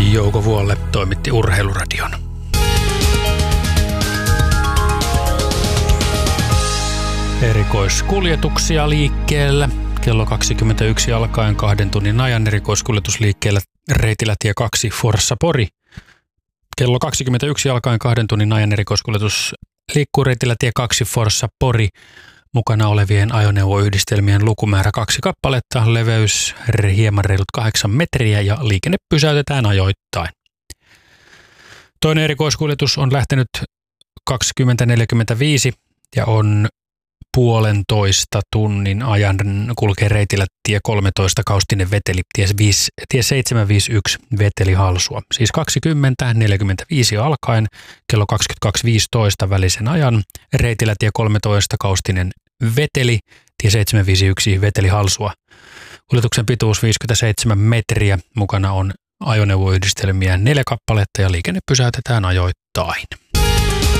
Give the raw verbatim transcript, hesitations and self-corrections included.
Jouko Vuolle toimitti Urheiluradion. Erikoiskuljetuksia liikkeellä. Kello kaksikymmentäyksi alkaen kahden tunnin ajan erikoiskuljetusliikkeellä reitillä tie kaksi Forssa Pori. Kello kaksikymmentäyksi alkaen kahden tunnin ajan erikoiskuljetus liikkuu reitillä tie kaksi Forssa Pori. Mukana olevien ajoneuvoyhdistelmien lukumäärä kaksi kappaletta, leveys hieman reilut kahdeksan metriä ja liikenne pysäytetään ajoittain. Toinen erikoiskuljetus on lähtenyt kaksikymmentä neljäkymmentäviisi ja on puolentoista tunnin ajan kulkee reitillä tie kolmetoista Kaustinen Veteli, tie, viisi, tie seitsemän viisi yksi Veteli Halsua. Siis kaksikymmentä neljäkymmentäviisi alkaen kello kaksikymmentäkaksi viisitoista välisen ajan reitillä tie kolmetoista Kaustinen Veteli, tie seitsemän viisi yksi Veteli Halsua. Kuljetuksen pituus viisikymmentäseitsemän metriä, mukana on ajoneuvoyhdistelmiä neljä kappaletta ja liikenne pysäytetään ajoittain.